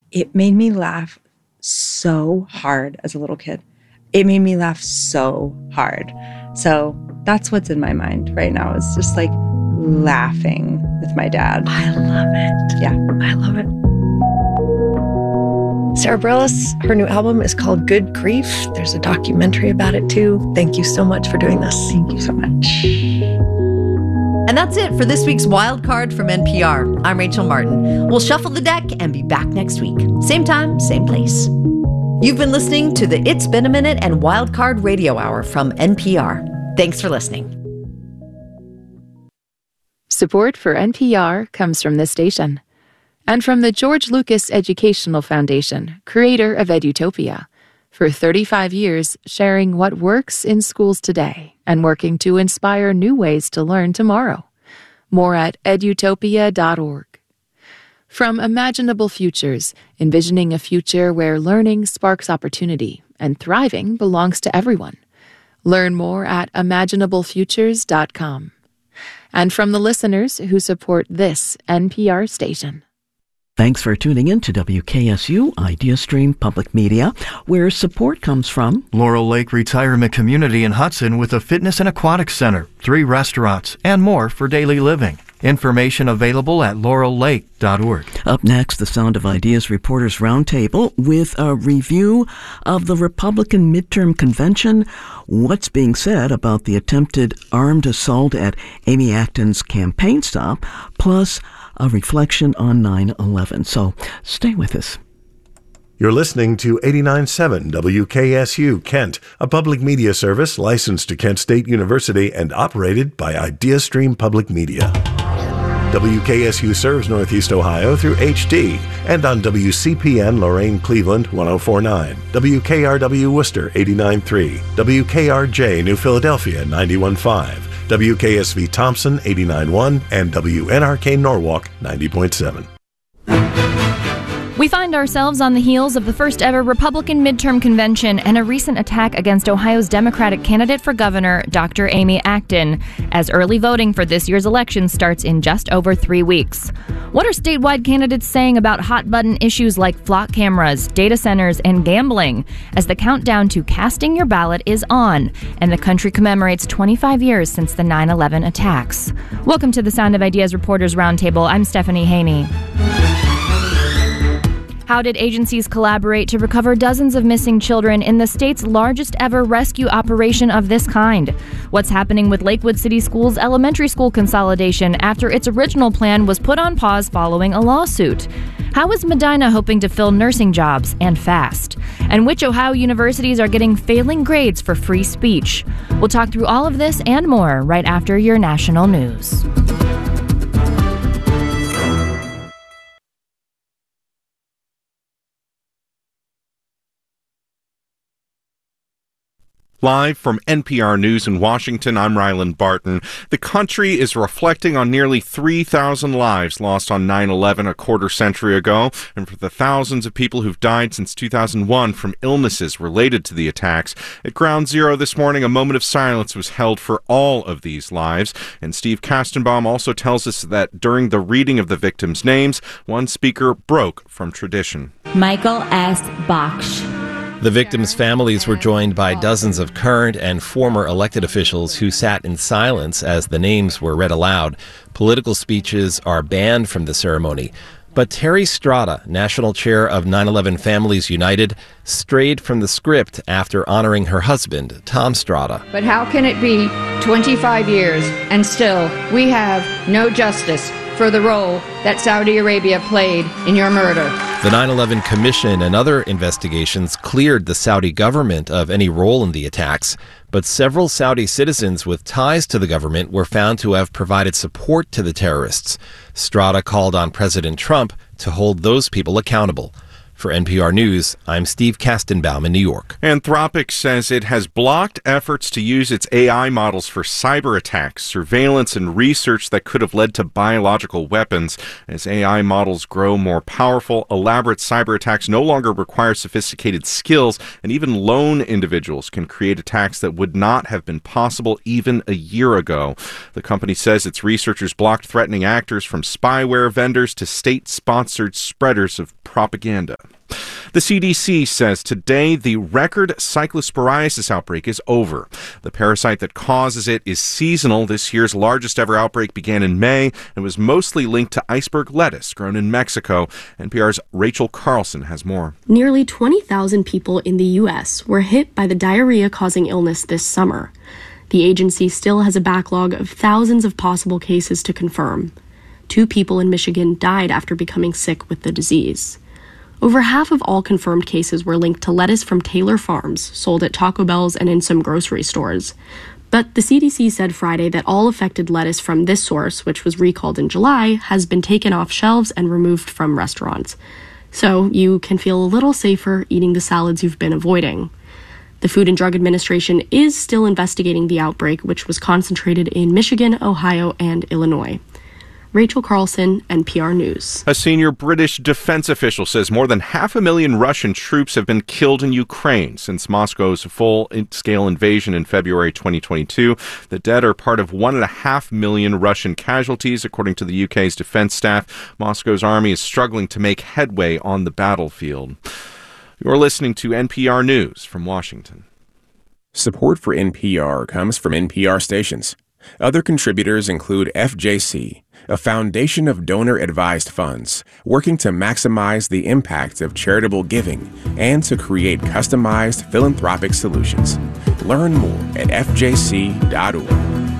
it made me laugh so hard as a little kid. It made me laugh so hard. So that's what's in my mind right now, is just like laughing with my dad. I love it. Yeah. I love it. Sarah Bareilles, her new album is called Good Grief. There's a documentary about it too. Thank you so much for doing this. Thank you so much. And that's it for this week's Wild Card from NPR. I'm Rachel Martin. We'll shuffle the deck and be back next week. Same time, same place. You've been listening to the It's Been a Minute and Wild Card Radio Hour from NPR. Thanks for listening. Support for NPR comes from this station and from the George Lucas Educational Foundation, creator of Edutopia, for 35 years sharing what works in schools today and working to inspire new ways to learn tomorrow. More at edutopia.org. From Imaginable Futures, envisioning a future where learning sparks opportunity and thriving belongs to everyone. Learn more at imaginablefutures.com. And from the listeners who support this NPR station. Thanks for tuning in to WKSU IdeaStream Public Media, where support comes from Laurel Lake Retirement Community in Hudson with a fitness and aquatics center, 3 restaurants, and more for daily living. Information available at laurellake.org. Up next, the Sound of Ideas Reporters Roundtable with a review of the Republican midterm convention, what's being said about the attempted armed assault at Amy Acton's campaign stop, plus a reflection on 9/11. So stay with us. You're listening to 89.7 WKSU Kent, a public media service licensed to Kent State University and operated by IdeaStream Public Media. WKSU serves Northeast Ohio through HD and on WCPN Lorain Cleveland 104.9, WKRW Worcester 89.3, WKRJ New Philadelphia 91.5, WKSV Thompson 89.1, and WNRK Norwalk 90.7. We find ourselves on the heels of the first ever Republican midterm convention and a recent attack against Ohio's Democratic candidate for governor, Dr. Amy Acton, as early voting for this year's election starts in just over 3 weeks. What are statewide candidates saying about hot-button issues like flock cameras, data centers, and gambling as the countdown to casting your ballot is on and the country commemorates 25 years since the 9/11 attacks? Welcome to the Sound of Ideas Reporters Roundtable. I'm Stephanie Haney. How did agencies collaborate to recover dozens of missing children in the state's largest ever rescue operation of this kind? What's happening with Lakewood City Schools' elementary school consolidation after its original plan was put on pause following a lawsuit? How is Medina hoping to fill nursing jobs, and fast? And which Ohio universities are getting failing grades for free speech? We'll talk through all of this and more right after your national news. Live from NPR News in Washington, I'm Ryland Barton. The country is reflecting on nearly 3,000 lives lost on 9/11 a quarter century ago, and for the thousands of people who've died since 2001 from illnesses related to the attacks. At Ground Zero this morning, a moment of silence was held for all of these lives, and Steve Kastenbaum also tells us that during the reading of the victims' names, one speaker broke from tradition. Michael S. Baksh. The victims' families were joined by dozens of current and former elected officials who sat in silence as the names were read aloud. Political speeches are banned from the ceremony. But Terry Strada, national chair of 9/11 Families United, strayed from the script after honoring her husband, Tom Strada. But how can it be 25 years and still we have no justice for the role that Saudi Arabia played in your murder? The 9/11 Commission and other investigations cleared the Saudi government of any role in the attacks, but several Saudi citizens with ties to the government were found to have provided support to the terrorists. Strada called on President Trump to hold those people accountable. For NPR News, I'm Steve Kastenbaum in New York. Anthropic says it has blocked efforts to use its AI models for cyber attacks, surveillance, and research that could have led to biological weapons. As AI models grow more powerful, elaborate cyber attacks no longer require sophisticated skills, and even lone individuals can create attacks that would not have been possible even a year ago. The company says its researchers blocked threatening actors from spyware vendors to state-sponsored spreaders of propaganda. The CDC says today the record cyclosporiasis outbreak is over. The parasite that causes it is seasonal. This year's largest ever outbreak began in May and was mostly linked to iceberg lettuce grown in Mexico. NPR's Rachel Carlson has more. Nearly 20,000 people in the U.S. were hit by the diarrhea-causing illness this summer. The agency still has a backlog of thousands of possible cases to confirm. 2 people in Michigan died after becoming sick with the disease. Over half of all confirmed cases were linked to lettuce from Taylor Farms, sold at Taco Bell's and in some grocery stores. But the CDC said Friday that all affected lettuce from this source, which was recalled in July, has been taken off shelves and removed from restaurants. So you can feel a little safer eating the salads you've been avoiding. The Food and Drug Administration is still investigating the outbreak, which was concentrated in Michigan, Ohio, and Illinois. Rachel Carlson, NPR News. A senior British defense official says more than 500,000 Russian troops have been killed in Ukraine since Moscow's full-scale invasion in February 2022. The dead are part of 1.5 million Russian casualties, according to the UK's defense staff. Moscow's army is struggling to make headway on the battlefield. You're listening to NPR News from Washington. Support for NPR comes from NPR stations. Other contributors include FJC, a foundation of donor-advised funds working to maximize the impact of charitable giving and to create customized philanthropic solutions. Learn more at fjc.org.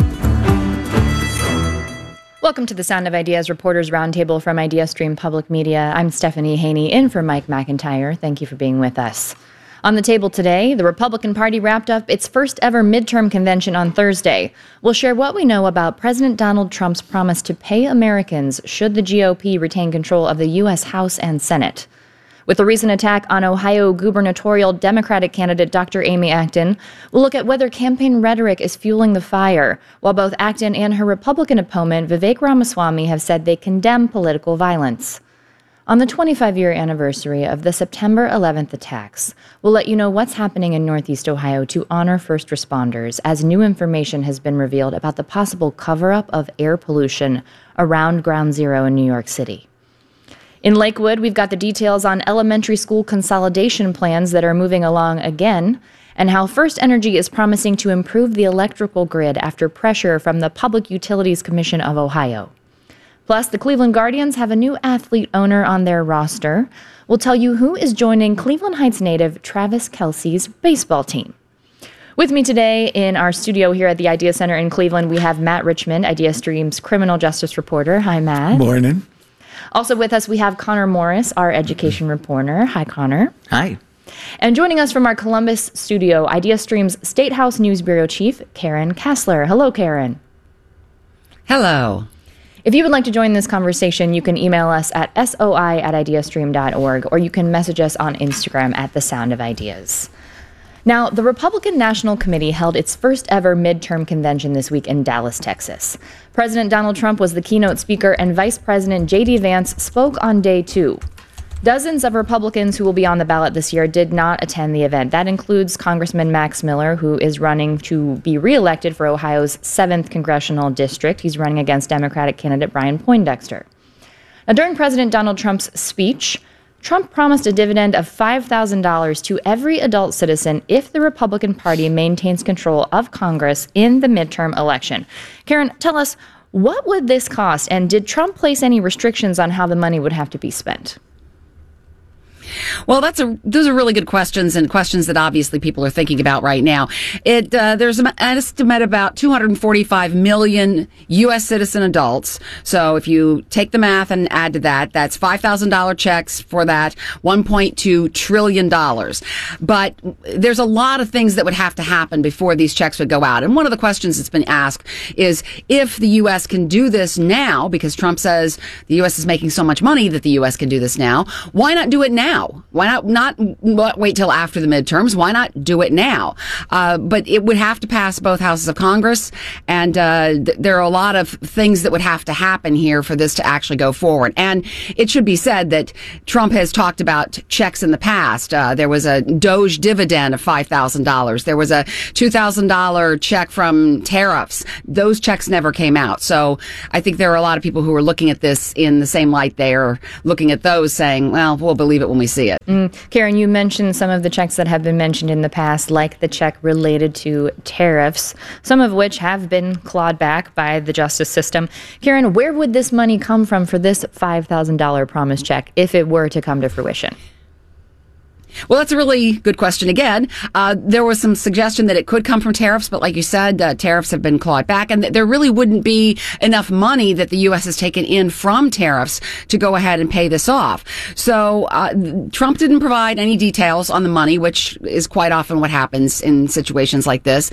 Welcome to the Sound of Ideas Reporters Roundtable from IdeaStream Public Media. I'm Stephanie Haney, in for Mike McIntyre. Thank you for being with us. On the table today, the Republican Party wrapped up its first ever midterm convention on Thursday. We'll share what we know about President Donald Trump's promise to pay Americans should the GOP retain control of the U.S. House and Senate. With the recent attack on Ohio gubernatorial Democratic candidate Dr. Amy Acton, we'll look at whether campaign rhetoric is fueling the fire, while both Acton and her Republican opponent Vivek Ramaswamy have said they condemn political violence. On the 25-year anniversary of the September 11th attacks, we'll let you know what's happening in Northeast Ohio to honor first responders as new information has been revealed about the possible cover-up of air pollution around Ground Zero in New York City. In Lakewood, we've got the details on elementary school consolidation plans that are moving along again, and how First Energy is promising to improve the electrical grid after pressure from the Public Utilities Commission of Ohio. Plus, the Cleveland Guardians have a new athlete owner on their roster. We'll tell you who is joining Cleveland Heights native Travis Kelce's baseball team. With me today in our studio here at the Idea Center in Cleveland, we have Matt Richmond, IdeaStream's criminal justice reporter. Hi, Matt. Morning. Also with us, we have Connor Morris, our education reporter. Hi, Connor. Hi. And joining us from our Columbus studio, IdeaStream's State House News Bureau Chief, Karen Kassler. Hello, Karen. Hello. If you would like to join this conversation, you can email us at soi@ideastream.org, or you can message us on Instagram at The Sound of Ideas. Now, the Republican National Committee held its first ever midterm convention this week in Dallas, Texas. President Donald Trump was the keynote speaker, and Vice President J.D. Vance spoke on day 2. Dozens of Republicans who will be on the ballot this year did not attend the event. That includes Congressman Max Miller, who is running to be reelected for Ohio's 7th congressional district. He's running against Democratic candidate Brian Poindexter. Now, during President Donald Trump's speech, Trump promised a dividend of $5,000 to every adult citizen if the Republican Party maintains control of Congress in the midterm election. Karen, tell us, what would this cost, and did Trump place any restrictions on how the money would have to be spent? Well, those are really good questions, and questions that obviously people are thinking about right now. There's an estimate about 245 million U.S. citizen adults. So if you take the math and add to that, that's $5,000 checks for that, $1.2 trillion. But there's a lot of things that would have to happen before these checks would go out. And one of the questions that's been asked is if the U.S. can do this now, because Trump says the U.S. is making so much money that the U.S. can do this now, why not do it now? Why not wait till after the midterms? Why not do it now? But it would have to pass both houses of Congress, and there are a lot of things that would have to happen here for this to actually go forward. And it should be said that Trump has talked about checks in the past. There was a Doge dividend of $5,000. There was a $2,000 check from tariffs. Those checks never came out. So I think there are a lot of people who are looking at this in the same light they are looking at those, saying, well, we'll believe it when we see it. Karen, you mentioned some of the checks that have been mentioned in the past, like the check related to tariffs, some of which have been clawed back by the justice system. Karen, where would this money come from for this $5,000 promise check if it were to come to fruition? Well, that's a really good question again. There was some suggestion that it could come from tariffs, but like you said, tariffs have been clawed back, and there really wouldn't be enough money that the U.S. has taken in from tariffs to go ahead and pay this off. So Trump didn't provide any details on the money, which is quite often what happens in situations like this.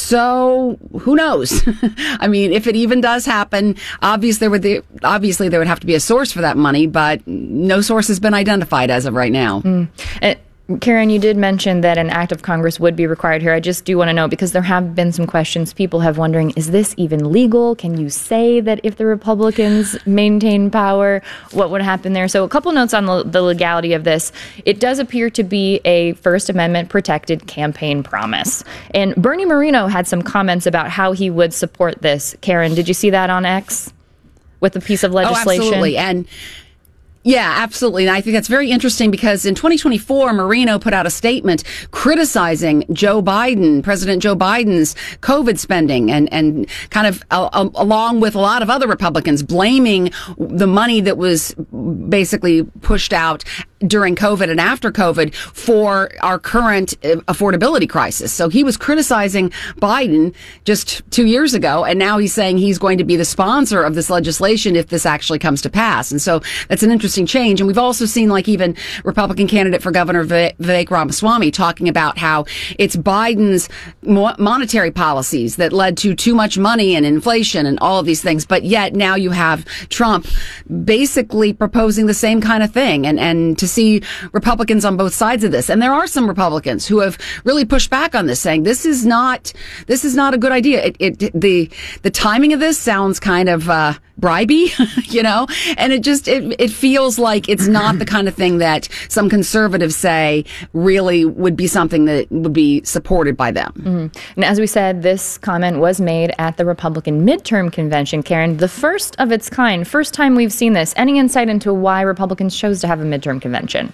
So who knows? I mean, if it even does happen, obviously there would have to be a source for that money, but no source has been identified as of right now. Karen, you did mention that an act of Congress would be required here. I just do want to know, because there have been some questions. People have wondering, is this even legal? Can you say that if the Republicans maintain power, what would happen there? So a couple notes on the legality of this. It does appear to be a First Amendment protected campaign promise. And Bernie Moreno had some comments about how he would support this. Karen, did you see that on X with the piece of legislation? Oh, absolutely. Yeah, absolutely. And I think that's very interesting because in 2024, Moreno put out a statement criticizing President Joe Biden's COVID spending and kind of along with a lot of other Republicans blaming the money that was basically pushed out during COVID and after COVID for our current affordability crisis. So he was criticizing Biden just 2 years ago, and now he's saying he's going to be the sponsor of this legislation if this actually comes to pass. And so that's an interesting change. And we've also seen like even Republican candidate for governor Vivek Ramaswamy talking about how it's Biden's monetary policies that led to too much money and inflation and all of these things. But yet now you have Trump basically proposing the same kind of thing, and to see Republicans on both sides of this. And there are some Republicans who have really pushed back on this, saying this is not a good idea. The timing of this sounds kind of bribey, and it feels like it's not the kind of thing that some conservatives say really would be something that would be supported by them. Mm-hmm. And as we said, this comment was made at the Republican midterm convention, Karen, the first of its kind, first time we've seen this. Any insight into why Republicans chose to have a midterm convention?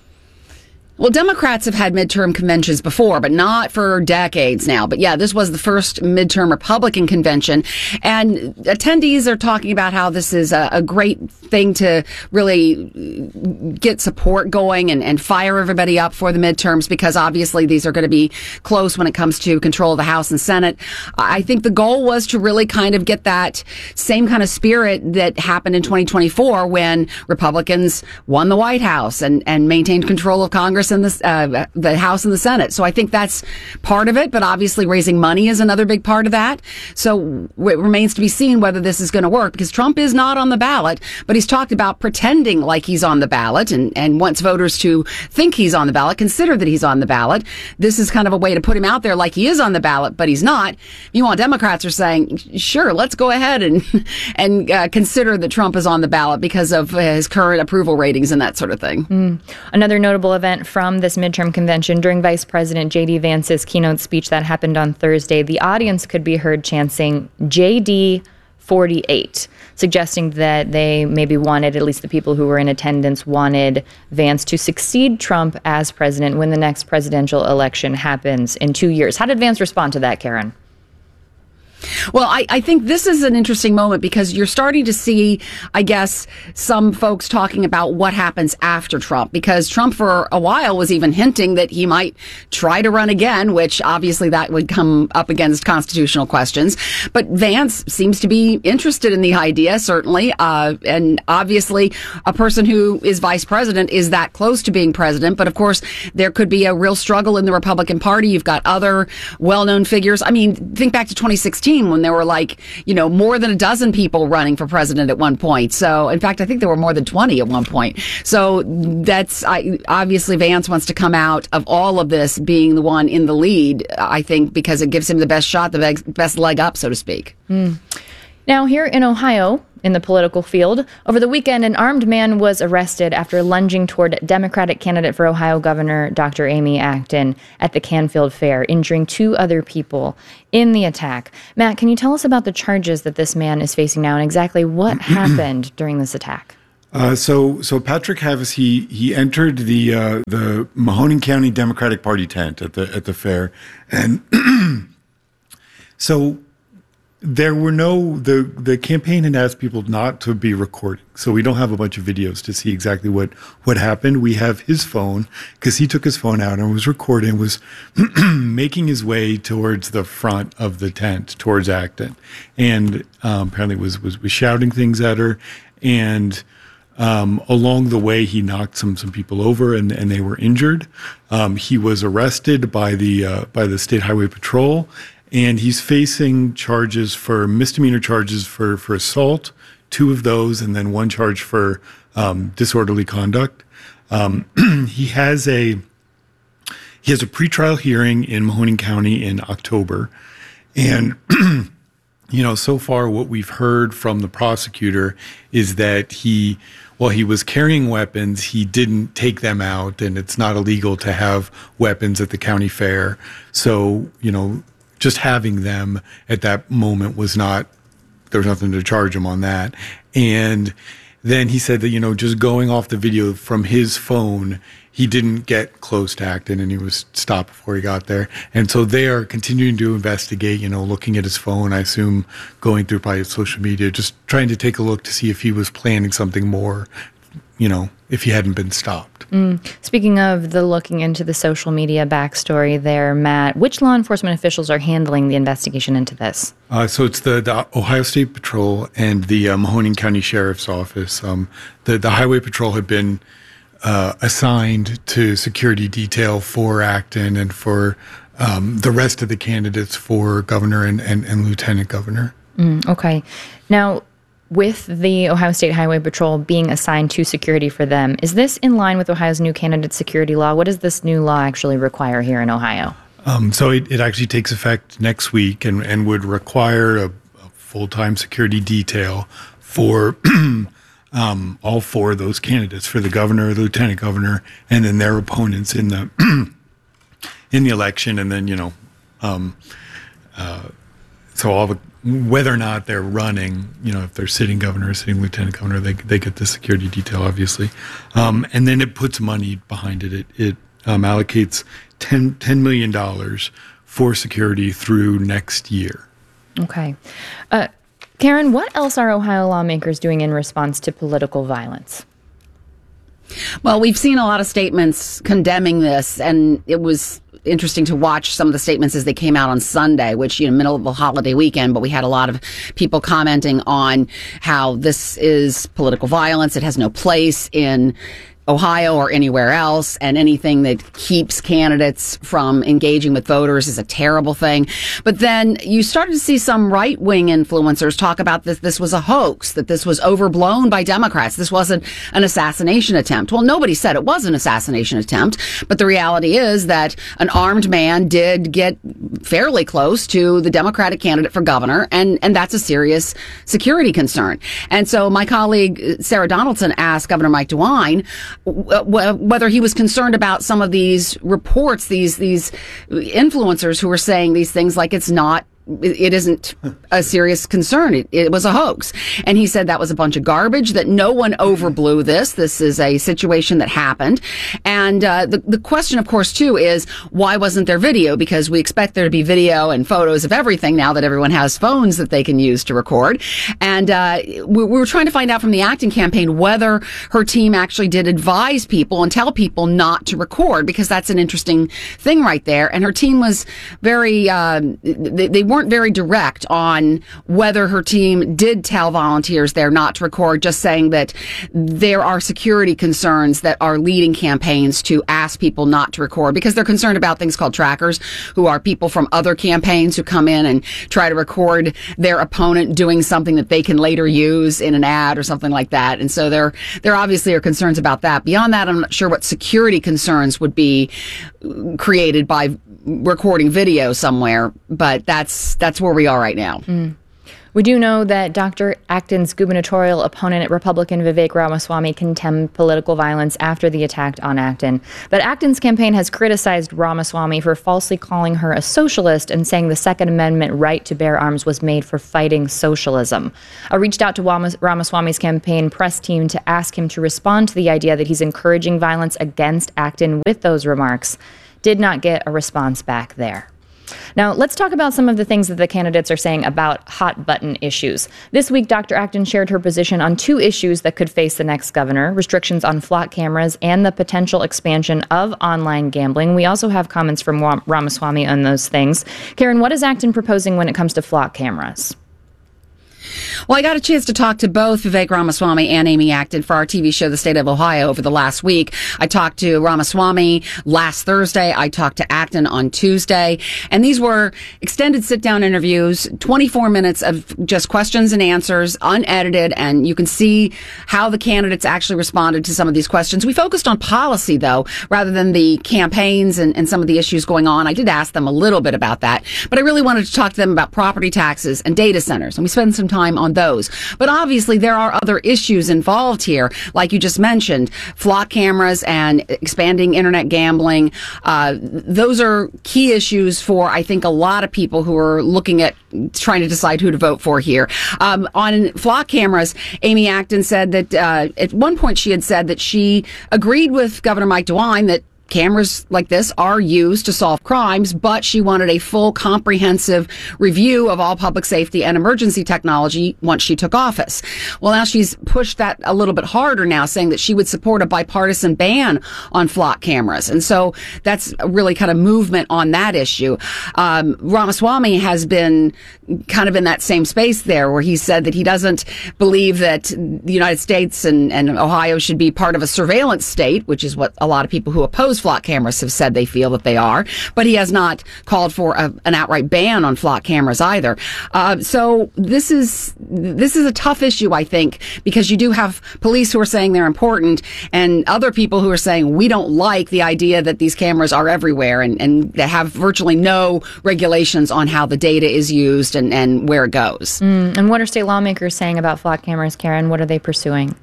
Well, Democrats have had midterm conventions before, but not for decades now. But yeah, this was the first midterm Republican convention. And attendees are talking about how this is a great thing to really get support going and fire everybody up for the midterms, because obviously these are going to be close when it comes to control of the House and Senate. I think the goal was to really kind of get that same kind of spirit that happened in 2024 when Republicans won the White House and maintained control of Congress and the House and the Senate. So I think that's part of it, but obviously raising money is another big part of that. So it remains to be seen whether this is going to work, because Trump is not on the ballot, but he's talked about pretending like he's on the ballot and wants voters to think he's on the ballot, consider that he's on the ballot. This is kind of a way to put him out there like he is on the ballot, but he's not. Meanwhile, Democrats are saying, sure, let's go ahead and consider that Trump is on the ballot because of his current approval ratings and that sort of thing. Another notable event from this midterm convention, during Vice President J.D. Vance's keynote speech that happened on Thursday, the audience could be heard chanting JD 48, suggesting that they maybe wanted, at least the people who were in attendance, wanted Vance to succeed Trump as president when the next presidential election happens in 2 years. How did Vance respond to that, Karen? Well, I think this is an interesting moment because you're starting to see, I guess, some folks talking about what happens after Trump, because Trump for a while was even hinting that he might try to run again, which obviously that would come up against constitutional questions. But Vance seems to be interested in the idea, certainly. And obviously a person who is vice president is that close to being president. But of course, there could be a real struggle in the Republican Party. You've got other well-known figures. I mean, think back to 2016 when there were more than a dozen people running for president at one point. So in fact, I think there were more than 20 at one point. So obviously Vance wants to come out of all of this being the one in the lead, I think, because it gives him the best shot, the best leg up, so to speak. Now, here in Ohio, in the political field, over the weekend, an armed man was arrested after lunging toward Democratic candidate for Ohio Governor Dr. Amy Acton at the Canfield Fair, injuring 2 other people in the attack. Matt, can you tell us about the charges that this man is facing now and exactly what happened during this attack? So Patrick Havis, he entered the Mahoning County Democratic Party tent at the fair, and so there were the campaign had asked people not to be recording, so we don't have a bunch of videos to see exactly what happened. We have his phone because he took his phone out and was recording, was making his way towards the front of the tent, towards Acton, and apparently was shouting things at her, and along the way he knocked some people over and they were injured. He was arrested by the State Highway Patrol. And he's facing misdemeanor charges for assault, 2 of those, and then 1 charge for disorderly conduct. He has a pretrial hearing in Mahoning County in October, and so far what we've heard from the prosecutor is that he was carrying weapons, he didn't take them out, and it's not illegal to have weapons at the county fair. So just having them at that moment there was nothing to charge him on that. And then he said that, just going off the video from his phone, he didn't get close to Acton and he was stopped before he got there. And so they are continuing to investigate, looking at his phone, I assume going through probably social media, just trying to take a look to see if he was planning something more, if he hadn't been stopped. Speaking of the looking into the social media backstory there, Matt, which law enforcement officials are handling the investigation into this? So it's the Ohio State Patrol and the Mahoning County Sheriff's Office. The Highway Patrol had been assigned to security detail for Acton and for the rest of the candidates for governor and lieutenant governor. Okay. Now, with the Ohio State Highway Patrol being assigned to security for them, is this in line with Ohio's new candidate security law? What does this new law actually require here in Ohio? So it actually takes effect next week and would require a full-time security detail for all 4 of those candidates, for the governor, the lieutenant governor, and then their opponents in the election. And then, so all the whether or not they're running, if they're sitting governor or sitting lieutenant governor, they get the security detail, obviously. And then it puts money behind it. It allocates $10 million for security through next year. Okay. Karen, what else are Ohio lawmakers doing in response to political violence? Well, we've seen a lot of statements condemning this, and it was interesting to watch some of the statements as they came out on Sunday, which, middle of the holiday weekend, but we had a lot of people commenting on how this is political violence. It has no place in Ohio or anywhere else, and anything that keeps candidates from engaging with voters is a terrible thing. But then you started to see some right-wing influencers talk about this was a hoax, that this was overblown by Democrats. This wasn't an assassination attempt. Well, nobody said it was an assassination attempt, but the reality is that an armed man did get fairly close to the Democratic candidate for governor, and that's a serious security concern. And so my colleague Sarah Donaldson asked Governor Mike DeWine whether he was concerned about some of these reports, these influencers who were saying these things like it's not it isn't a serious concern. It was a hoax. And he said that was a bunch of garbage, that no one overblew this. This is a situation that happened. And the question, of course, too, is why wasn't there video? Because we expect there to be video and photos of everything now that everyone has phones that they can use to record. And we were trying to find out from the Acton campaign whether her team actually did advise people and tell people not to record, because that's an interesting thing right there. And her team was very, they weren't very direct on whether her team did tell volunteers there not to record, just saying that there are security concerns that are leading campaigns to ask people not to record, because they're concerned about things called trackers, who are people from other campaigns who come in and try to record their opponent doing something that they can later use in an ad or something like that. And so there obviously are concerns about that. Beyond that, I'm not sure what security concerns would be created by recording video somewhere, but that's where we are right now. We do know that Dr. Acton's gubernatorial opponent, Republican Vivek Ramaswamy, condemned political violence after the attack on Acton. But Acton's campaign has criticized Ramaswamy for falsely calling her a socialist and saying the Second Amendment right to bear arms was made for fighting socialism. I reached out to Ramaswamy's campaign press team to ask him to respond to the idea that he's encouraging violence against Acton with those remarks. Did not get a response back there. Now, let's talk about some of the things that the candidates are saying about hot-button issues. This week, Dr. Acton shared her position on two issues that could face the next governor: restrictions on flock cameras and the potential expansion of online gambling. We also have comments from Ramaswamy on those things. Karen, what is Acton proposing when it comes to flock cameras? Well, I got a chance to talk to both Vivek Ramaswamy and Amy Acton for our TV show, The State of Ohio, over the last week. I talked to Ramaswamy last Thursday. I talked to Acton on Tuesday. And these were extended sit-down interviews, 24 minutes of just questions and answers, unedited. And you can see how the candidates actually responded to some of these questions. We focused on policy, though, rather than the campaigns and some of the issues going on. I did ask them a little bit about that. But I really wanted to talk to them about property taxes and data centers. And we spent some time on those. But obviously there are other issues involved here, like you just mentioned, flock cameras and expanding internet gambling. Those are key issues for, I think, a lot of people who are looking at trying to decide who to vote for here. On flock cameras, Amy Acton said that at one point she had said that she agreed with Governor Mike DeWine that cameras like this are used to solve crimes, but she wanted a full, comprehensive review of all public safety and emergency technology once she took office. Well, now she's pushed that a little bit harder now, saying that she would support a bipartisan ban on flock cameras. And so that's really kind of movement on that issue. Ramaswamy has been kind of in that same space there, where he said that he doesn't believe that the United States and Ohio should be part of a surveillance state, which is what a lot of people who oppose flock cameras have said they feel that they are. But he has not called for an outright ban on flock cameras either. So this is a tough issue, I think, because you do have police who are saying they're important and other people who are saying we don't like the idea that these cameras are everywhere and they have virtually no regulations on how the data is used and where it goes. And what are state lawmakers saying about flock cameras, Karen? What are they pursuing?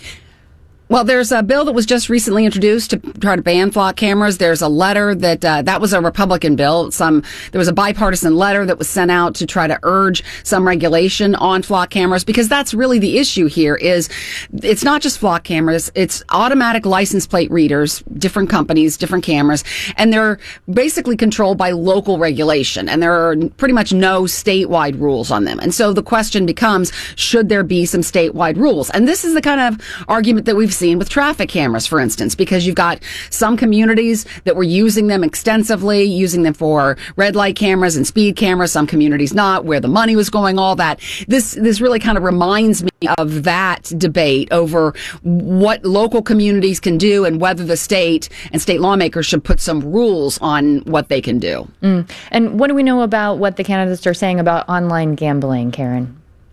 Well, there's a bill that was just recently introduced to try to ban flock cameras. There's a letter that was a Republican bill. There was a bipartisan letter that was sent out to try to urge some regulation on flock cameras, because that's really the issue here. Is it's not just flock cameras, it's automatic license plate readers, different companies, different cameras, and they're basically controlled by local regulation, and there are pretty much no statewide rules on them. And so the question becomes, should there be some statewide rules? And this is the kind of argument that we've seen with traffic cameras, for instance, because you've got some communities that were using them extensively, using them for red light cameras and speed cameras, some communities not, where the money was going, all that. This really kind of reminds me of that debate over what local communities can do and whether the state and state lawmakers should put some rules on what they can do. And what do we know about what the candidates are saying about online gambling, Karen?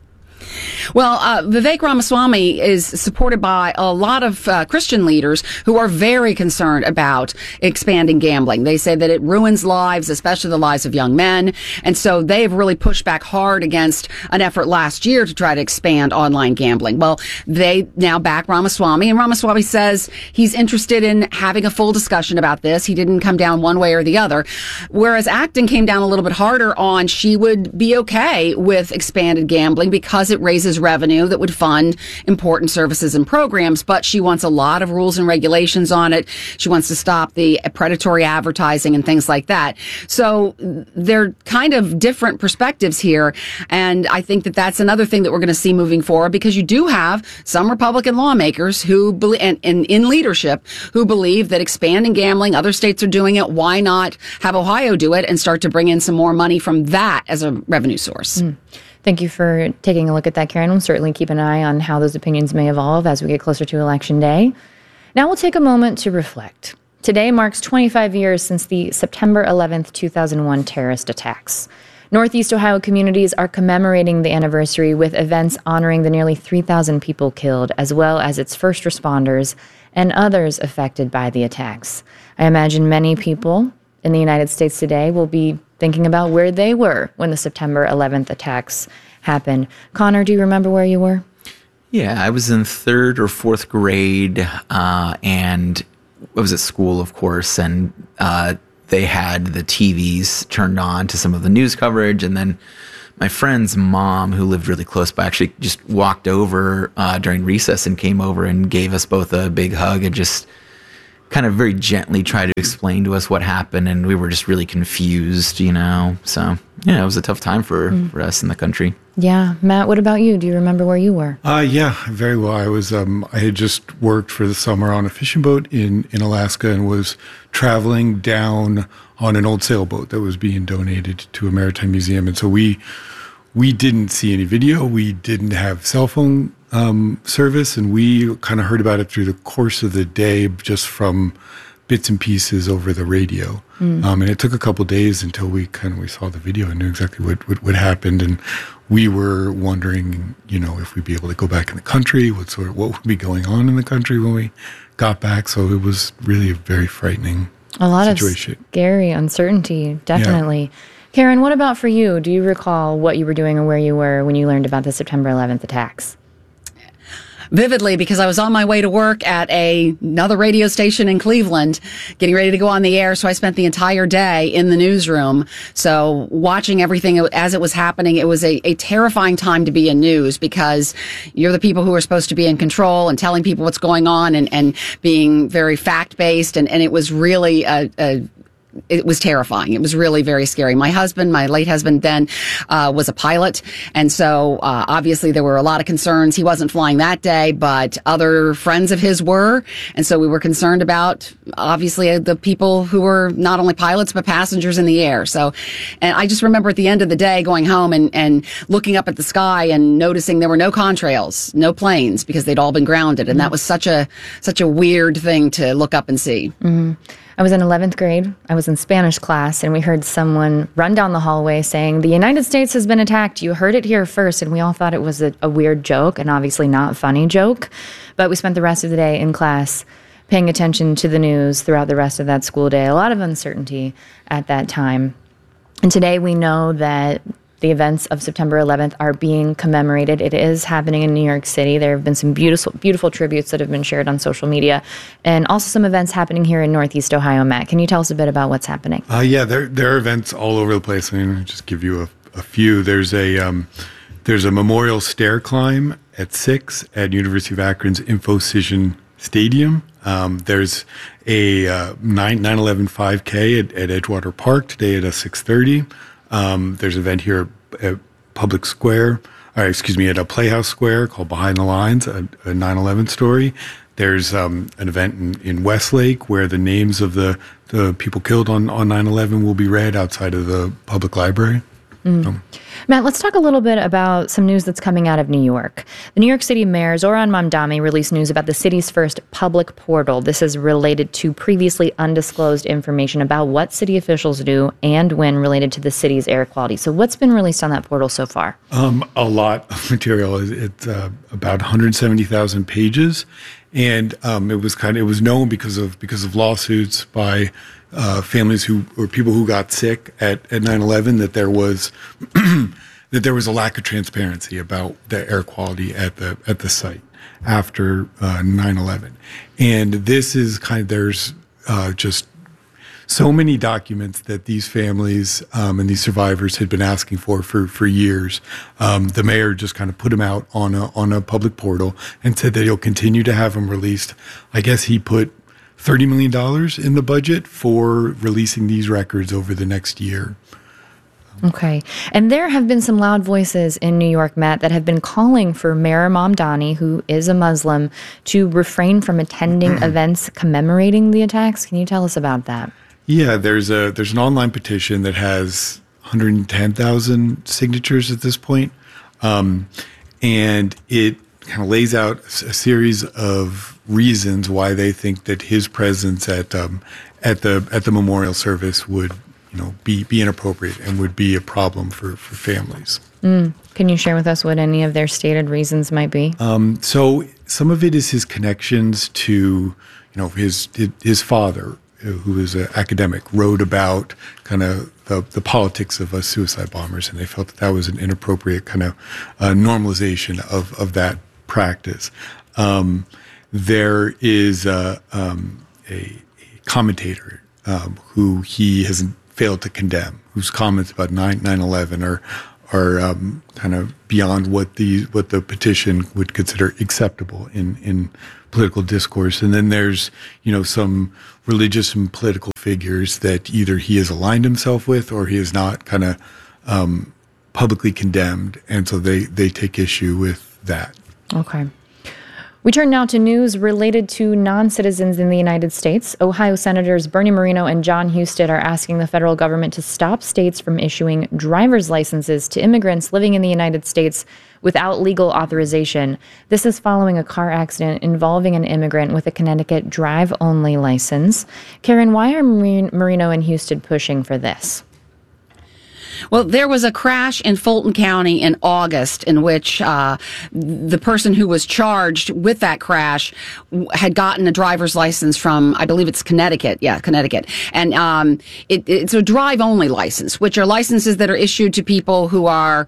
Well, Vivek Ramaswamy is supported by a lot of Christian leaders who are very concerned about expanding gambling. They say that it ruins lives, especially the lives of young men. And so they've really pushed back hard against an effort last year to try to expand online gambling. Well, they now back Ramaswamy, and Ramaswamy says he's interested in having a full discussion about this. He didn't come down one way or the other. Whereas Acton came down a little bit harder on she would be okay with expanded gambling because it raises revenue that would fund important services and programs, but she wants a lot of rules and regulations on it. She wants to stop the predatory advertising and things like that. So they're kind of different perspectives here, and I think that that's another thing that we're going to see moving forward, because you do have some Republican lawmakers who believe, and in leadership, who believe that expanding gambling, other states are doing it, why not have Ohio do it and start to bring in some more money from that as a revenue source? Thank you for taking a look at that, Karen. We'll certainly keep an eye on how those opinions may evolve as we get closer to Election Day. Now we'll take a moment to reflect. Today marks 25 years since the September 11th, 2001 terrorist attacks. Northeast Ohio communities are commemorating the anniversary with events honoring the nearly 3,000 people killed, as well as its first responders and others affected by the attacks. I imagine many people in the United States today will be thinking about where they were when the September 11th attacks happened. Connor, do you remember where you were? Yeah, I was in third or fourth grade, and I was at school, of course, and they had the TVs turned on to some of the news coverage, and then my friend's mom, who lived really close by, actually just walked over during recess and came over and gave us both a big hug and just kind of very gently tried to explain to us what happened, and we were just really confused, you know. So, yeah, it was a tough time for us in the country. Yeah. Matt, what about you? Do you remember where you were? Yeah, very well. I was I had just worked for the summer on a fishing boat in Alaska and was traveling down on an old sailboat that was being donated to a maritime museum. And so we didn't see any video. We didn't have cell phone service, and we kind of heard about it through the course of the day, just from bits and pieces over the radio. And it took a couple days until we saw the video and knew exactly what happened. And we were wondering, you know, if we'd be able to go back in the country, what would be going on in the country when we got back. So it was really a very frightening situation. Of scary uncertainty, definitely. Yeah. Karen, what about for you? Do you recall what you were doing or where you were when you learned about the September 11th attacks? Vividly, because I was on my way to work at another radio station in Cleveland, getting ready to go on the air. So I spent the entire day in the newsroom. So watching everything as it was happening, it was a terrifying time to be in news, because you're the people who are supposed to be in control and telling people what's going on and being very fact-based. And it was really it was terrifying. It was really very scary. My late husband then, was a pilot. And so, obviously there were a lot of concerns. He wasn't flying that day, but other friends of his were. And so we were concerned about, obviously, the people who were not only pilots, but passengers in the air. So, and I just remember at the end of the day going home and looking up at the sky and noticing there were no contrails, no planes, because they'd all been grounded. And that was such a weird thing to look up and see. Mm-hmm. I was in 11th grade. I was in Spanish class, and we heard someone run down the hallway saying, "The United States has been attacked. You heard it here first." And we all thought it was a weird joke, and obviously not a funny joke. But we spent the rest of the day in class paying attention to the news throughout the rest of that school day. A lot of uncertainty at that time. And today we know that the events of September 11th are being commemorated. It is happening in New York City. There have been some beautiful tributes that have been shared on social media, and also some events happening here in Northeast Ohio. Matt, can you tell us a bit about what's happening? Yeah, there are events all over the place. I mean, I'll just give you a few. There's a memorial stair climb at 6 at University of Akron's InfoCision Stadium. There's a 9/11 5K at Edgewater Park today at 6:30. There's an event here at Public Square, at a Playhouse Square called Behind the Lines, a 9/11 story. There's an event in Westlake where the names of the people killed on 9/11 will be read outside of the public library. Matt, let's talk a little bit about some news that's coming out of New York. The New York City Mayor, Zohran Mamdani, released news about the city's first public portal. This is related to previously undisclosed information about what city officials do and when related to the city's air quality. So what's been released on that portal so far? A lot of material. It's about 170,000 pages. And it was known because of lawsuits by families or people who got sick at 9/11 that there was a lack of transparency about the air quality at the site after 9/11, and this is there's just so many documents that these families and these survivors had been asking for years. The mayor just kind of put them out on a public portal and said that he'll continue to have them released. I guess he put $30 million in the budget for releasing these records over the next year. Okay. And there have been some loud voices in New York, Matt, that have been calling for Mayor Mamdani, who is a Muslim, to refrain from attending events commemorating the attacks. Can you tell us about that? Yeah, there's an online petition that has 110,000 signatures at this point. And it kind of lays out a series of reasons why they think that his presence at the memorial service would, be inappropriate and would be a problem for families. Can you share with us what any of their stated reasons might be? So some of it is his connections to, his father, who is an academic, wrote about kind of the politics of suicide bombers, and they felt that was an inappropriate kind of normalization of that practice. There is a commentator who he has failed to condemn, whose comments about 9/11 are kind of beyond what the petition would consider acceptable in political discourse. And then there's some religious and political figures that either he has aligned himself with or he has not kind of publicly condemned, and so they take issue with that. Okay. We turn now to news related to non-citizens in the United States. Ohio Senators Bernie Moreno and Jon Husted are asking the federal government to stop states from issuing driver's licenses to immigrants living in the United States without legal authorization. This is following a car accident involving an immigrant with a Connecticut drive-only license. Karen, why are Moreno and Husted pushing for this? Well, there was a crash in Fulton County in August in which the person who was charged with that crash had gotten a driver's license from, I believe it's Connecticut. Yeah, Connecticut. And it's a drive-only license, which are licenses that are issued to people who are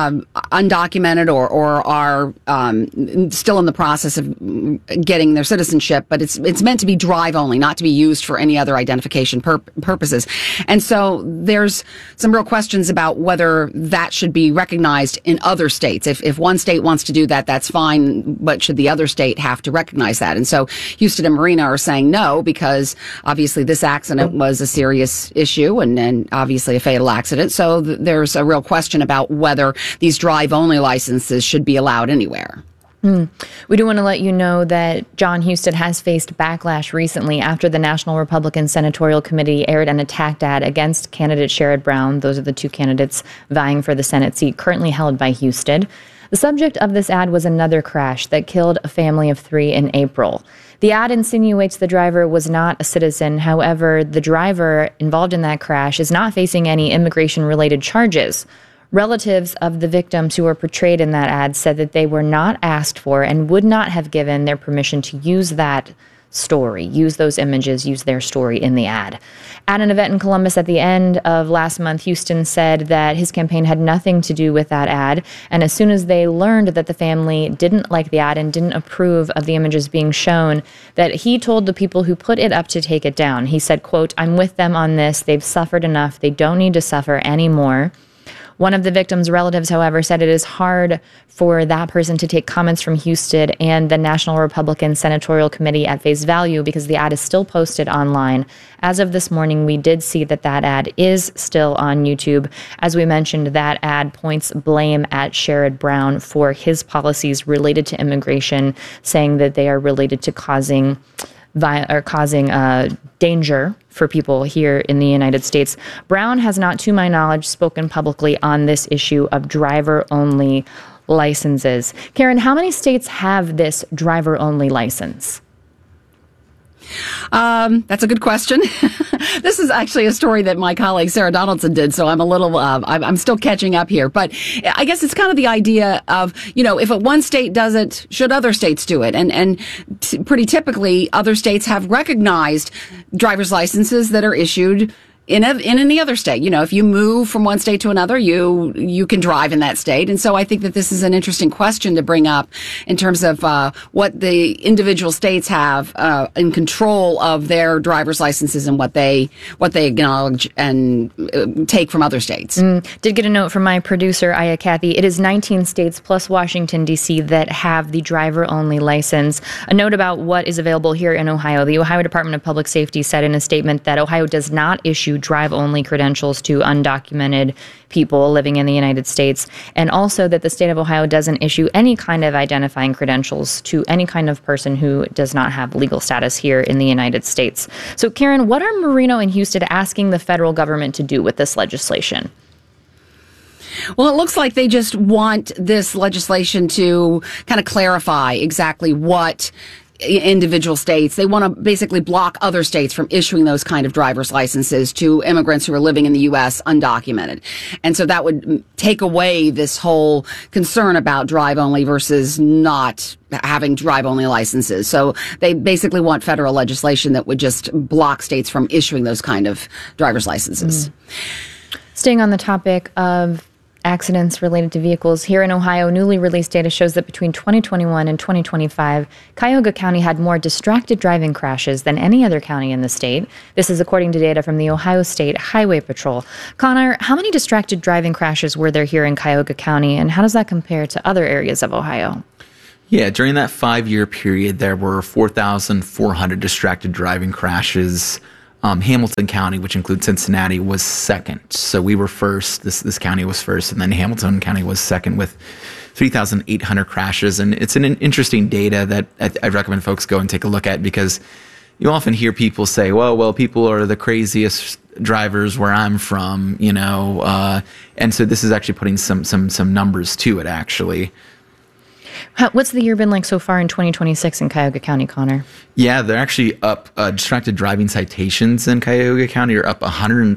undocumented or are still in the process of getting their citizenship. But it's meant to be drive-only, not to be used for any other identification purposes. And so there's some real questions about whether that should be recognized in other states. If one state wants to do that, that's fine, but should the other state have to recognize that? And so Husted and Moreno are saying no, because obviously this accident was a serious issue and obviously a fatal accident. So there's a real question about whether these drive-only licenses should be allowed anywhere. We do want to let you know that Jon Husted has faced backlash recently after the National Republican Senatorial Committee aired an attacked ad against candidate Sherrod Brown. Those are the two candidates vying for the Senate seat currently held by Husted. The subject of this ad was another crash that killed a family of 3 in April. The ad insinuates the driver was not a citizen. However, the driver involved in that crash is not facing any immigration-related charges. Relatives of the victims who were portrayed in that ad said that they were not asked for and would not have given their permission to use that story, use those images, use their story in the ad. At an event in Columbus at the end of last month, Husted said that his campaign had nothing to do with that ad. And as soon as they learned that the family didn't like the ad and didn't approve of the images being shown, that he told the people who put it up to take it down. He said, quote, "I'm with them on this. They've suffered enough. They don't need to suffer anymore." One of the victim's relatives, however, said it is hard for that person to take comments from Husted and the National Republican Senatorial Committee at face value because the ad is still posted online. As of this morning, we did see that ad is still on YouTube. As we mentioned, that ad points blame at Sherrod Brown for his policies related to immigration, saying that they are related to causing causing danger for people here in the United States. Brown has not, to my knowledge, spoken publicly on this issue of driver-only licenses. Karen, how many states have this driver-only license? That's a good question. This is actually a story that my colleague Sarah Donaldson did, so I'm a little, I'm still catching up here. But I guess it's kind of the idea of, if one state does it, should other states do it? And pretty typically, other states have recognized driver's licenses that are issued in any other state. If you move from one state to another, you can drive in that state. And so I think that this is an interesting question to bring up in terms of what the individual states have in control of their driver's licenses and what they acknowledge and take from other states. Did get a note from my producer, Aya Kathy. It is 19 states plus Washington, D.C. that have the driver-only license. A note about what is available here in Ohio. The Ohio Department of Public Safety said in a statement that Ohio does not issue drive-only credentials to undocumented people living in the United States, and also that the state of Ohio doesn't issue any kind of identifying credentials to any kind of person who does not have legal status here in the United States. So, Karen, what are Marino and Husted asking the federal government to do with this legislation? Well, it looks like they just want this legislation to kind of clarify exactly what individual states. They want to basically block other states from issuing those kind of driver's licenses to immigrants who are living in the U.S. undocumented. And so that would take away this whole concern about drive only versus not having drive only licenses. So they basically want federal legislation that would just block states from issuing those kind of driver's licenses. Staying on the topic of accidents related to vehicles, here in Ohio, newly released data shows that between 2021 and 2025, Cuyahoga County had more distracted driving crashes than any other county in the state. This is according to data from the Ohio State Highway Patrol. Connor, how many distracted driving crashes were there here in Cuyahoga County, and how does that compare to other areas of Ohio? Yeah, during that 5-year period, there were 4,400 distracted driving crashes. Hamilton County, which includes Cincinnati, was second. So we were first. This county was first, and then Hamilton County was second with 3,800 crashes. And it's an interesting data that I recommend folks go and take a look at, because you often hear people say, well, people are the craziest drivers where I'm from, and so this is actually putting some numbers to it, actually. What's the year been like so far in 2026 in Cuyahoga County, Connor? Yeah, they're actually up. Distracted driving citations in Cuyahoga County are up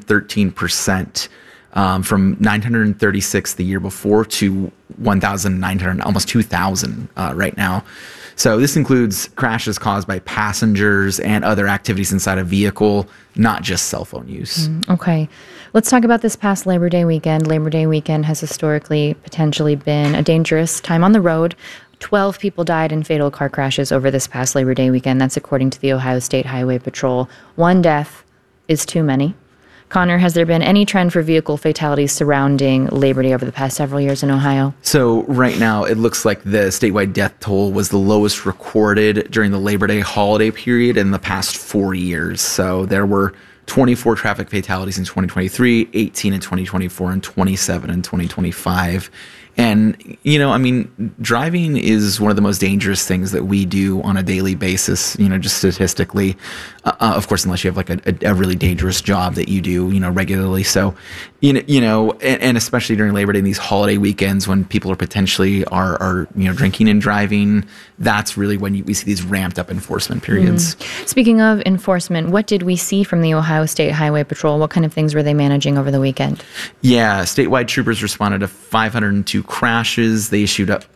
113%, from 936 the year before to 1,900, almost 2,000 right now. So this includes crashes caused by passengers and other activities inside a vehicle, not just cell phone use. Okay. Let's talk about this past Labor Day weekend. Labor Day weekend has historically potentially been a dangerous time on the road. 12 people died in fatal car crashes over this past Labor Day weekend. That's according to the Ohio State Highway Patrol. One death is too many. Connor, has there been any trend for vehicle fatalities surrounding Labor Day over the past several years in Ohio? So right now, it looks like the statewide death toll was the lowest recorded during the Labor Day holiday period in the past 4 years. So there were 24 traffic fatalities in 2023, 18 in 2024, and 27 in 2025. And, driving is one of the most dangerous things that we do on a daily basis, just statistically. Of course, unless you have like a really dangerous job that you do, regularly. So, and especially during Labor Day and these holiday weekends when people are potentially are drinking and driving, that's really when we see these ramped up enforcement periods. Speaking of enforcement, what did we see from the Ohio State Highway Patrol? What kind of things were they managing over the weekend? Yeah, statewide troopers responded to 502 crashes. They issued up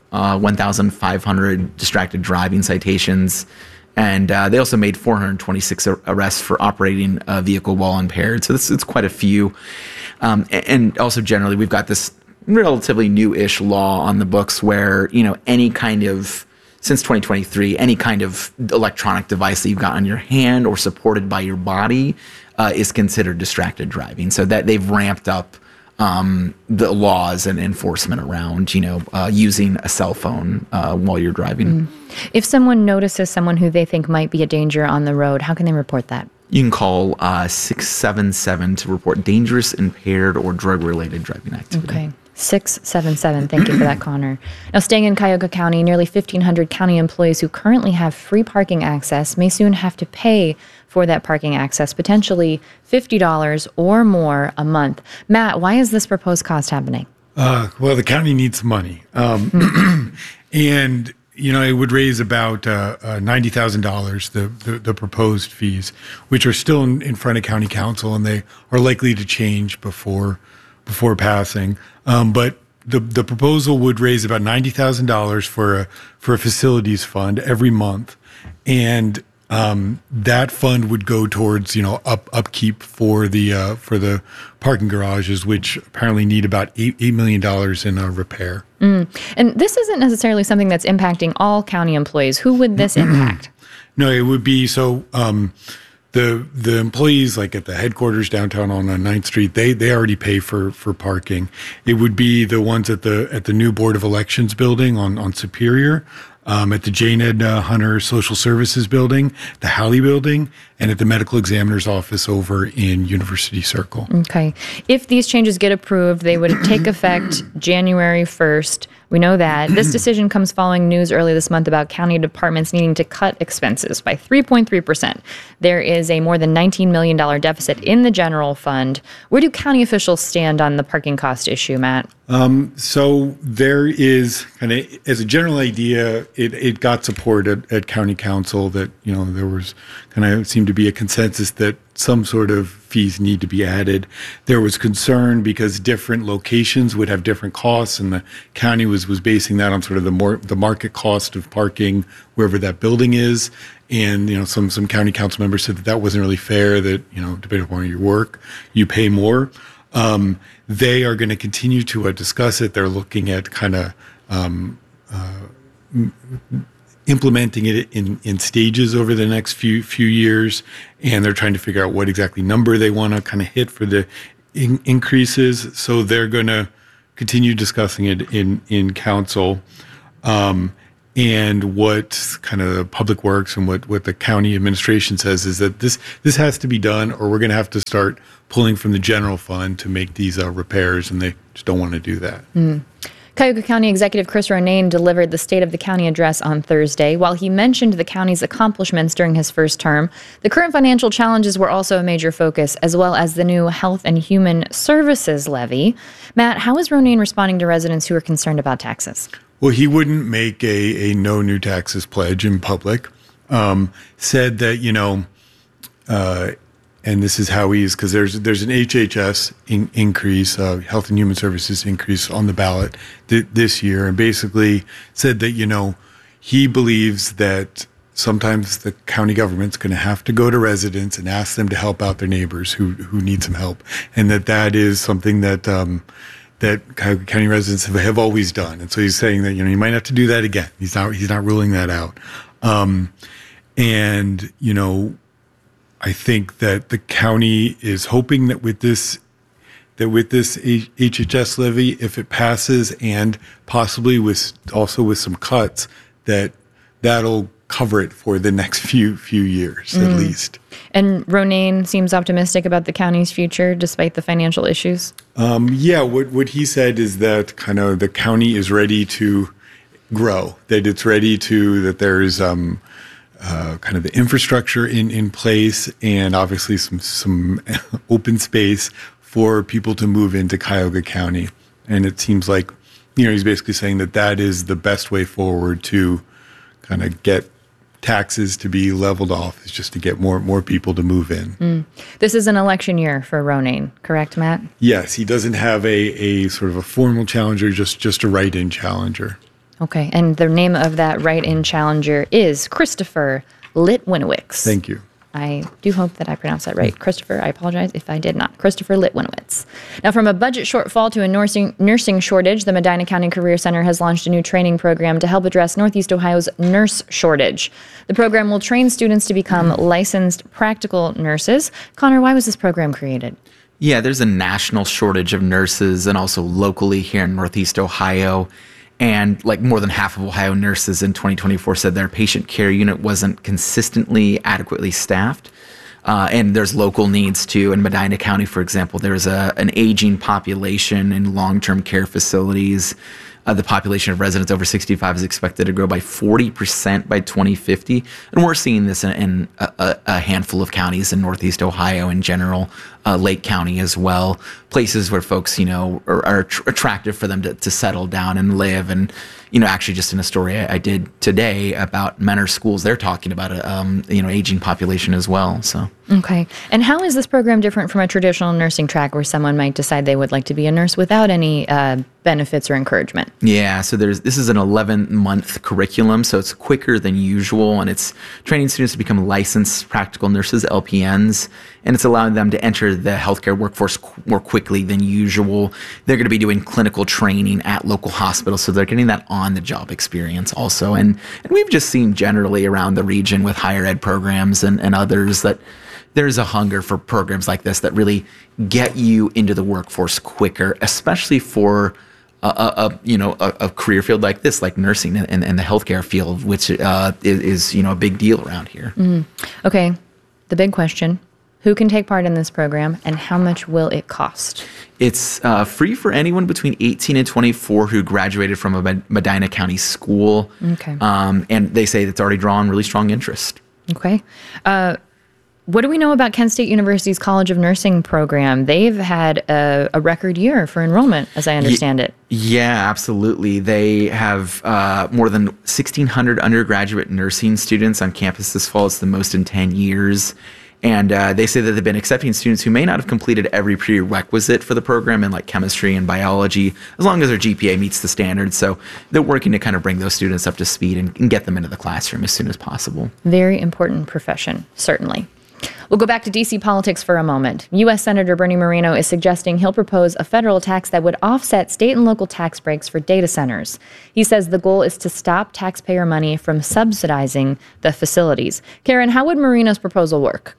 1,500 distracted driving citations. And they also made 426 arrests for operating a vehicle while impaired. So it's quite a few. And also generally, we've got this relatively new-ish law on the books where, any kind of, since 2023, any kind of electronic device that you've got on your hand or supported by your body is considered distracted driving. So that they've ramped up the laws and enforcement around, using a cell phone while you're driving. If someone notices someone who they think might be a danger on the road, how can they report that? You can call 677 to report dangerous, impaired, or drug-related driving activity. Okay. 677. Thank you for that, Connor. Now, staying in Cuyahoga County, nearly 1,500 county employees who currently have free parking access may soon have to pay for that parking access, potentially $50 or more a month. Matt, why is this proposed cost happening? Well, the county needs money. And, it would raise about $90,000, the proposed fees, which are still in front of county council, and they are likely to change before passing. But the proposal would raise about $90,000 for a facilities fund every month, and that fund would go towards upkeep for the parking garages, which apparently need about $8 million in repair. And this isn't necessarily something that's impacting all county employees. Who would this impact? No, it would be the employees like at the headquarters downtown on 9th Street, they already pay for parking. It would be the ones at the new Board of Elections building on Superior, at the Jane Ed Hunter Social Services building, the Halley building, and at the medical examiner's office over in University Circle. Okay. If these changes get approved, they would take effect January 1st. We know that. This decision comes following news early this month about county departments needing to cut expenses by 3.3%. There is a more than $19 million deficit in the general fund. Where do county officials stand on the parking cost issue, Matt? So there is kind of, as a general idea, it got support at county council that, there was kind of seemed to be a consensus that some sort of fees need to be added. There was concern because different locations would have different costs, and the county was basing that on sort of the market cost of parking wherever that building is. And, some county council members said that wasn't really fair, that, depending upon your work, you pay more. They are going to continue to discuss it. They're looking at kind of implementing it in stages over the next few years, and they're trying to figure out what exactly number they want to kind of hit for the increases. So they're going to continue discussing it in council. And what kind of Public Works and what the county administration says is that this has to be done, or we're going to have to start pulling from the general fund to make these repairs, and they just don't want to do that. Cuyahoga County Executive Chris Ronayne delivered the State of the County address on Thursday. While he mentioned the county's accomplishments during his first term, the current financial challenges were also a major focus, as well as the new Health and Human Services levy. Matt, how is Ronayne responding to residents who are concerned about taxes? Well, he wouldn't make a no new taxes pledge in public. Said that, and this is how he is, because there's an HHS increase, Health and Human Services increase on the ballot this year, and basically said that, he believes that sometimes the county government's going to have to go to residents and ask them to help out their neighbors who need some help, and that is something that county residents have always done. And so he's saying that, you might have to do that again. He's not ruling that out. I think that the county is hoping that with this HHS levy, if it passes, and possibly with some cuts, that'll cover it for the next few years at least. And Ronayne seems optimistic about the county's future despite the financial issues. What he said is that kind of the county is ready to grow, that it's ready that there's kind of the infrastructure in place, and obviously some open space for people to move into Cuyahoga County. And it seems like, he's basically saying that is the best way forward to kind of get taxes to be leveled off, is just to get more people to move in. This is an election year for Ronayne, correct, Matt? Yes, he doesn't have a sort of a formal challenger, just a write-in challenger. Okay, and the name of that write-in challenger is Christopher Litwinowicz. Thank you. I do hope that I pronounced that right. Christopher, I apologize if I did not. Christopher Litwinowicz. Now, from a budget shortfall to a nursing shortage, the Medina County Career Center has launched a new training program to help address Northeast Ohio's nurse shortage. The program will train students to become licensed practical nurses. Connor, why was this program created? Yeah, there's a national shortage of nurses, and also locally here in Northeast Ohio. And more than half of Ohio nurses in 2024 said their patient care unit wasn't consistently adequately staffed. And there's local needs too. In Medina County, for example, there's an aging population in long-term care facilities. The population of residents over 65 is expected to grow by 40% by 2050. And we're seeing this in a handful of counties in Northeast Ohio in general, Lake County as well, places where folks, are attractive for them to settle down and live. And, actually just in a story I did today about Mentor Schools, they're talking about aging population as well. So. Okay. And how is this program different from a traditional nursing track where someone might decide they would like to be a nurse without any benefits or encouragement? Yeah, so this is an 11-month curriculum, so it's quicker than usual, and it's training students to become licensed practical nurses, LPNs, and it's allowing them to enter the healthcare workforce more quickly than usual. They're going to be doing clinical training at local hospitals, so they're getting that on-the-job experience also. And we've just seen generally around the region with higher ed programs and others that there's a hunger for programs like this that really get you into the workforce quicker, especially for a career field like this, like nursing and the healthcare field, which is a big deal around here. Okay, the big question: who can take part in this program, and how much will it cost? It's free for anyone between 18 and 24 who graduated from a Medina County school. Okay, and they say it's already drawn really strong interest. Okay. What do we know about Kent State University's College of Nursing program? They've had a record year for enrollment, as I understand it. Yeah, absolutely. They have more than 1,600 undergraduate nursing students on campus this fall. It's the most in 10 years. And they say that they've been accepting students who may not have completed every prerequisite for the program in like chemistry and biology, as long as their GPA meets the standards. So they're working to kind of bring those students up to speed and get them into the classroom as soon as possible. Very important profession, certainly. We'll go back to D.C. politics for a moment. U.S. Senator Bernie Moreno is suggesting he'll propose a federal tax that would offset state and local tax breaks for data centers. He says the goal is to stop taxpayer money from subsidizing the facilities. Karen, how would Moreno's proposal work?